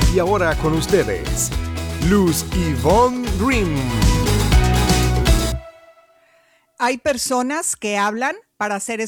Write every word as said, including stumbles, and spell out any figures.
Y ahora con ustedes, Luz Yvonne Green. Hay personas que hablan para hacer